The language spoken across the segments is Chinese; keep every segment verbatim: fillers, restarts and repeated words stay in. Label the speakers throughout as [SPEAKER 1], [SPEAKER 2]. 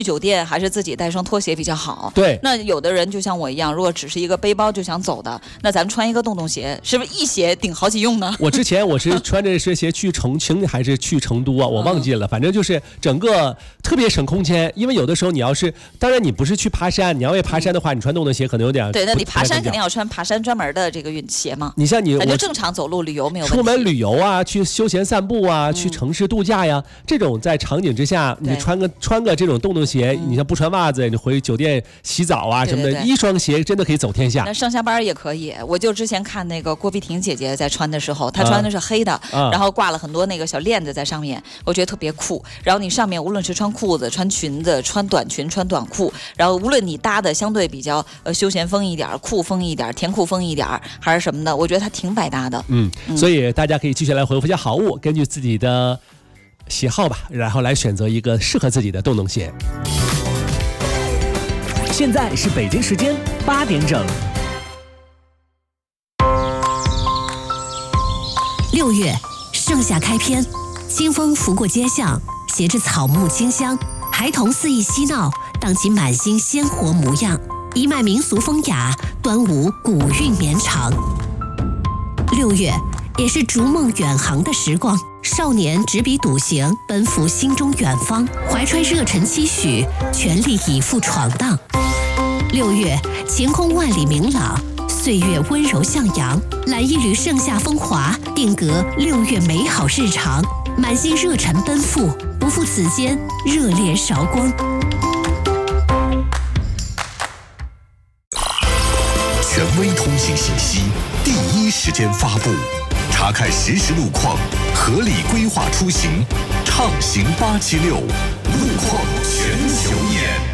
[SPEAKER 1] 去酒店还是自己带双拖鞋比较好。
[SPEAKER 2] 对，
[SPEAKER 1] 那有的人就像我一样，如果只是一个背包就想走的，那咱们穿一个洞洞鞋，是不是一鞋顶好几用呢？
[SPEAKER 2] 我之前我是穿着这鞋去重庆还是去成都啊，我忘记了，反正就是整个特别省空间。因为有的时候你要是，当然你不是去爬山，你要为爬山的话，你穿洞洞鞋可能有点。
[SPEAKER 1] 对，那你爬山肯定要穿爬山专门的这个运鞋嘛。
[SPEAKER 2] 你像你，
[SPEAKER 1] 我就正常走路旅游没有问题。
[SPEAKER 2] 出门旅游啊，去休闲散步啊，嗯、去城市度假呀，这种在场景之下，你穿个穿个这种洞洞鞋，你像不穿袜子，你回酒店洗澡啊什么的，
[SPEAKER 1] 对对对，
[SPEAKER 2] 一双鞋真的可以走天下。
[SPEAKER 1] 那上下班也可以。我就之前看那个郭碧婷姐姐在穿的时候，她穿的是黑的，啊、然后挂了很多那个小链子在上面，我觉得特别酷。然后你上面无论是穿裤子、穿裙子、穿短裙、穿短裤，然后无论你搭的相对比较呃休闲风一点、酷风一点、甜酷风一点还是什么的，我觉得它挺百搭的。
[SPEAKER 2] 嗯，嗯所以大家可以继续来回复一下好物，根据自己的喜好吧，然后来选择一个适合自己的洞洞鞋。
[SPEAKER 3] 现在是北京时间八点整。
[SPEAKER 4] 六月，盛夏开篇，清风拂过街巷，携着草木清香，孩童肆意嬉闹，荡起满心鲜活模样。一脉民俗风雅，端午古韵绵长。六月，也是逐梦远航的时光。少年执笔笃行，奔赴心中远方，怀揣热忱期许，全力以赴闯荡。六月，晴空万里明朗，岁月温柔向阳，揽一缕盛夏风华，定格六月美好日常，满心热忱奔赴，不负此间热烈韶光。
[SPEAKER 5] 权威通信信息，第一时间发布，查看实时路况，合理规划出行，畅行八七六，路况全球眼。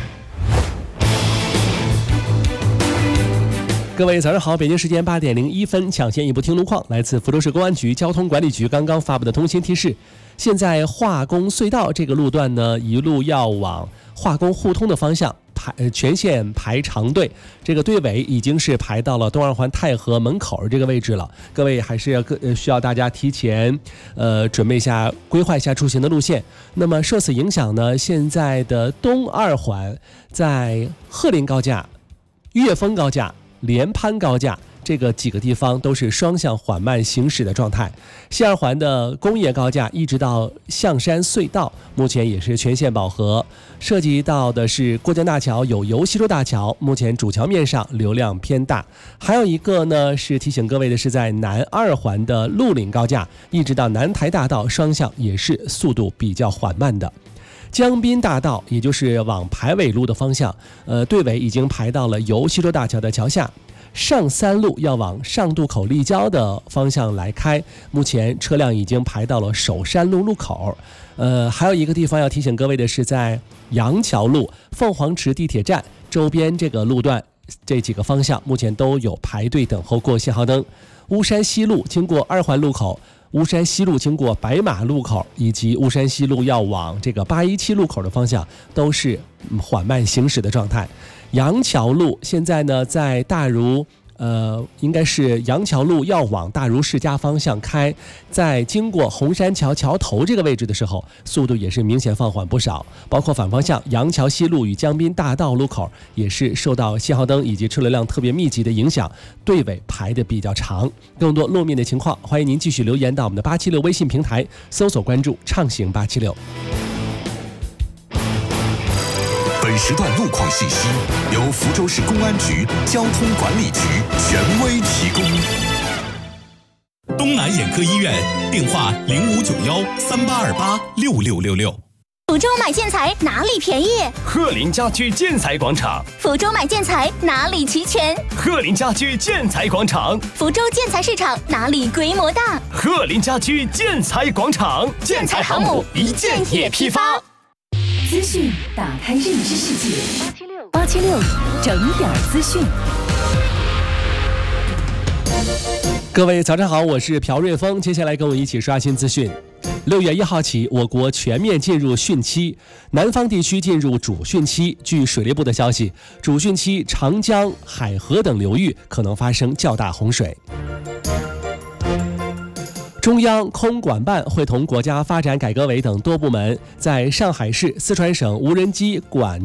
[SPEAKER 2] 各位早上好，北京时间八点零一分，抢先一步听路况。来自福州市公安局交通管理局刚刚发布的通信提示，现在化工隧道这个路段呢，一路要往化工互通的方向排全线排长队，这个队尾已经是排到了东二环太和门口这个位置了。各位还是要需要大家提前呃准备一下，规划一下出行的路线。那么受此影响呢，现在的东二环在鹤林高架、岳峰高架、连潘高架这个几个地方都是双向缓慢行驶的状态。西二环的工业高架一直到象山隧道，目前也是全线饱和。涉及到的是过江大桥、有油西洲大桥，目前主桥面上流量偏大。还有一个呢是提醒各位的是，在南二环的鹿岭高架一直到南台大道，双向也是速度比较缓慢的。江滨大道，也就是往排尾路的方向，呃，队尾已经排到了由西洲大桥的桥下。上三路要往上渡口立交的方向来开，目前车辆已经排到了首山路路口。呃，还有一个地方要提醒各位的是，在杨桥路、凤凰池地铁站周边这个路段，这几个方向目前都有排队等候过信号灯。巫山西路经过二环路口，巫山西路经过白马路口，以及巫山西路要往这个八一七路口的方向都是缓慢行驶的状态。杨桥路现在呢，在大如呃，应该是杨桥路要往大如世家方向开，在经过红山桥桥头这个位置的时候，速度也是明显放缓不少。包括反方向杨桥西路与江滨大道路口也是受到信号灯以及车流量特别密集的影响，队尾排的比较长。更多路面的情况，欢迎您继续留言到我们的八七六微信平台，搜索关注畅行八七六。
[SPEAKER 5] 本时段路况信息由福州市公安局交通管理局权威提供。
[SPEAKER 6] 东南眼科医院电话零五九幺三八二八六六六六。
[SPEAKER 7] 福州买建材哪里便宜？
[SPEAKER 8] 鹤林家居建材广场。
[SPEAKER 7] 福州买建材哪里齐全？
[SPEAKER 8] 鹤林家居建材广场。
[SPEAKER 7] 福州建材市场哪里规模大？
[SPEAKER 8] 鹤林家居建材广场。
[SPEAKER 7] 建材航母一建也批发。
[SPEAKER 9] 资讯打开认知世界，八七六整点资讯。
[SPEAKER 2] 各位早上好，我是朴瑞峰，接下来跟我一起刷新资讯。六月一号起，我国全面进入汛期，南方地区进入主汛期。据水利部的消息，主汛期长江、海河等流域可能发生较大洪水。中央空管办会同国家发展改革委等多部门，在上海市、四川省无人机管